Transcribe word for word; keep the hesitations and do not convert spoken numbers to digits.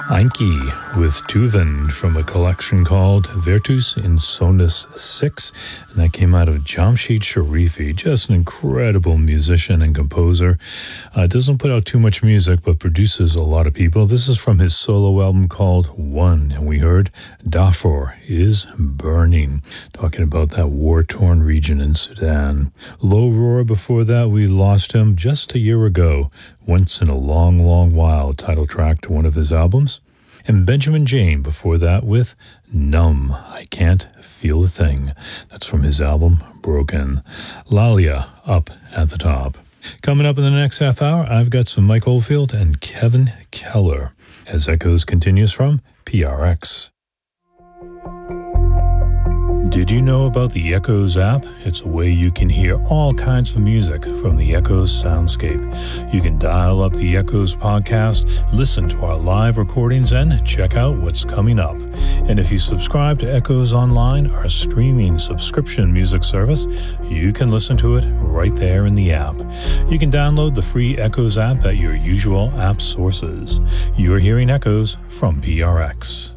Einke with Tuvan from a collection called Virtus Insonus six, and that came out of Jamshid Sharifi, just an incredible musician and composer. Uh, doesn't put out too much music, but produces a lot of people. This is from his solo album called One, and we heard Darfur is Burning, talking about that war-torn region in Sudan. Low Roar before that, we lost him just a year ago, Once in a Long, Long While, title track to one of his albums. And Benjamin Jane before that with Numb, I Can't Feel a Thing. That's from his album Broken. Lalia up at the top. Coming up in the next half hour, I've got some Mike Oldfield and Kevin Keller as Echoes continues from P R X. Did you know about the Echoes app? It's a way you can hear all kinds of music from the Echoes soundscape. You can dial up the Echoes podcast, listen to our live recordings, and check out what's coming up. And if you subscribe to Echoes Online, our streaming subscription music service, you can listen to it right there in the app. You can download the free Echoes app at your usual app sources. You're hearing Echoes from P R X.